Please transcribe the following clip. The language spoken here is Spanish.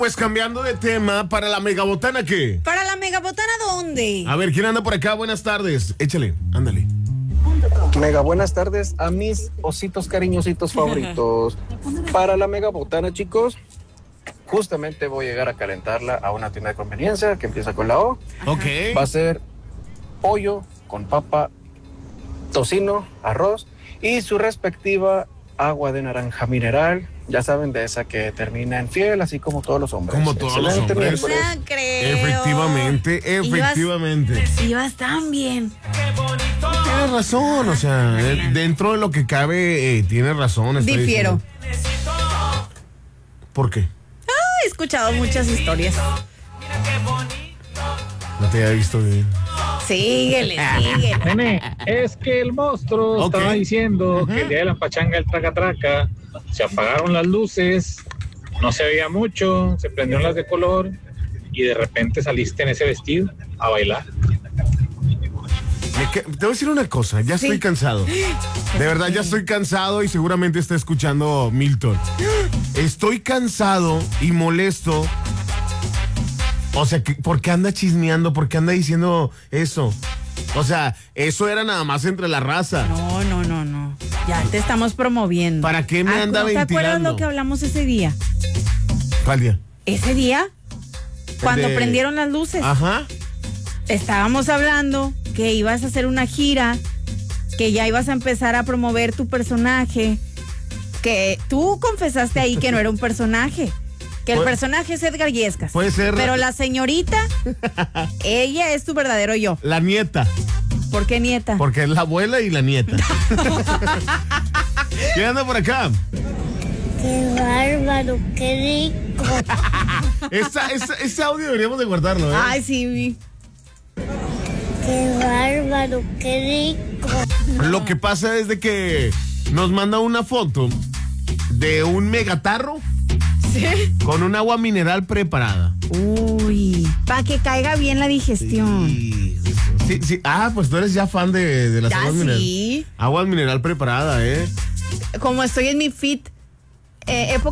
Pues cambiando de tema, ¿para la megabotana qué? ¿Para la megabotana dónde? A ver, ¿quién anda por acá? Buenas tardes. Échale, ándale. Mega buenas tardes a mis ositos cariñositos favoritos. Para la megabotana, chicos, justamente voy a llegar a calentarla a una tienda de conveniencia que empieza con la O. Ok. Va a ser pollo con papa, tocino, arroz y su respectiva agua de naranja mineral. Ya saben, de esa que termina en fiel, así como todos los hombres. Como todos los Excelente hombres. miércoles. No creo. Efectivamente. Ibas tan bien. Tienes razón, o sea, dentro de lo que cabe, tienes razón. estoy Difiero. diciendo. ¿Por qué? He escuchado muchas historias. No te había visto bien. Síguele. Nene, es que el monstruo Ok. estaba diciendo que el día de la pachanga, el traca-traca, se apagaron las luces, no se veía mucho, se prendieron las de color y de repente saliste en ese vestido a bailar. Te voy a decir una cosa, ya estoy cansado. De verdad, ya estoy cansado y seguramente está escuchando Milton. Estoy cansado y molesto. O sea, ¿por qué anda chismeando? ¿Por qué anda diciendo eso? O sea, eso era nada más entre la raza. No. Ya te estamos promoviendo. ¿Para qué me anda ¿No te acuerdas ventilando? lo que hablamos ese día? ¿Cuál día? Ese día, cuando de- prendieron las luces, Ajá. estábamos hablando que ibas a hacer una gira, que ya ibas a empezar a promover tu personaje, que tú confesaste ahí que no era un personaje, que el Pu- personaje es Edgar Yescas. Puede ser. Pero la señorita, ella es tu verdadero yo. La nieta. ¿Por qué nieta? Porque es la abuela y la nieta. ¿Quién anda por acá? ¡Qué bárbaro! ¡Qué rico! Ese audio deberíamos de guardarlo, ¿eh? Ay, sí. ¡Qué bárbaro! ¡Qué rico! Lo que pasa es de que nos manda una foto de un megatarro ¿Sí? con un agua mineral preparada. Uy, para que caiga bien la digestión. Sí. Ah, pues tú eres ya fan de las Ya aguas minerales. sí. Agua mineral preparada, ¿eh? Como estoy en mi fit, época